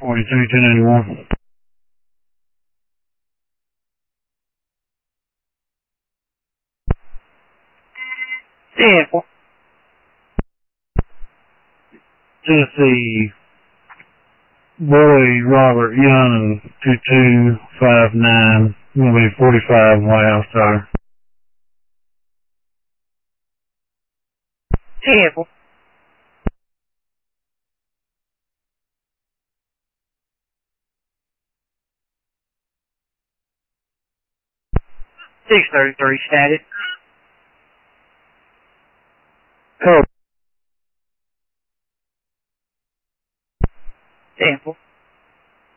43, 1081. Yeah. Tennessee Boy Robert Young 2259. Gonna be 45 White House Tower. Yeah. 633 static. Code. Sample.